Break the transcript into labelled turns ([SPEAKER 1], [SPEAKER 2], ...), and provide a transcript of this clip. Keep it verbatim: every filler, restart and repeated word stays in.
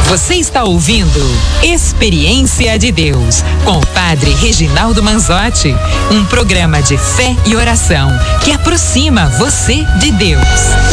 [SPEAKER 1] Você está ouvindo Experiência de Deus com o Padre Reginaldo Manzotti, um programa de fé e oração que aproxima você de Deus.